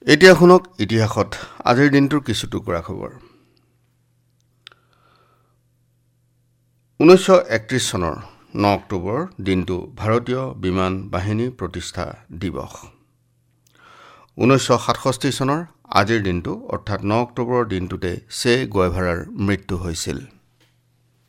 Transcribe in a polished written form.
এতিয়া শুনক ইতিহাসত আজিৰ দিনটোৰ কিছু টুকুৰা খবৰ। 1931 চনৰ 9 অক্টোবৰ দিনটো ভাৰতীয় বিমান বাহিনী প্ৰতিষ্ঠা দিৱস। 1967 চনৰ আজিৰ দিনটো অৰ্থাৎ 9 অক্টোবৰৰ দিনটোতে চে গুয়েভাৰাৰ মৃত্যু হৈছিল।